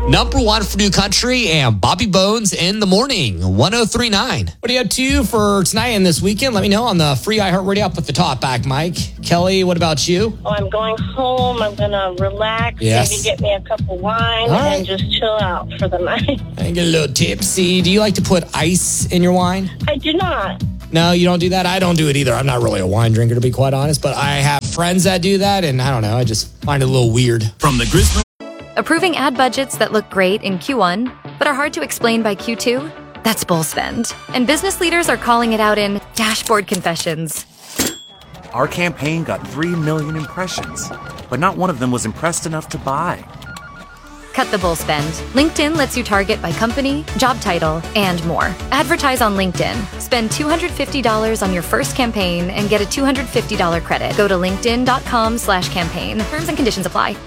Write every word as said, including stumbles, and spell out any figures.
Number one for New Country and Bobby Bones in the morning, one oh three point nine. What do you have to for tonight and this weekend? Let me know on the free iHeartRadio. I'll put the top back, Mike. Kelly, what about you? Oh, I'm going home. I'm going to relax. Yes. Maybe get me a cup of wine All right. and just chill out for the night. I get a little tipsy. Do you like to put ice in your wine? I do not. No, you don't do that? I don't do it either. I'm not really a wine drinker, to be quite honest, but I have friends that do that, and I don't know. I just find it a little weird. From the Grizzly. Approving ad budgets that look great in Q one, but are hard to explain by Q two? That's bull spend. And business leaders are calling it out in dashboard confessions. Our campaign got three million impressions, but not one of them was impressed enough to buy. Cut the bull spend. LinkedIn lets you target by company, job title, and more. Advertise on LinkedIn. Spend two hundred fifty dollars on your first campaign and get a two hundred fifty dollars credit. Go to linkedin.com slash campaign. Terms and conditions apply.